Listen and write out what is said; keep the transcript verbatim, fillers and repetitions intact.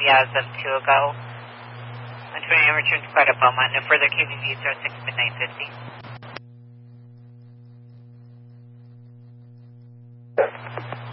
as of two ago. one twenty-nine return to Squad at Belmont. No further K V V zero six midnight fifty.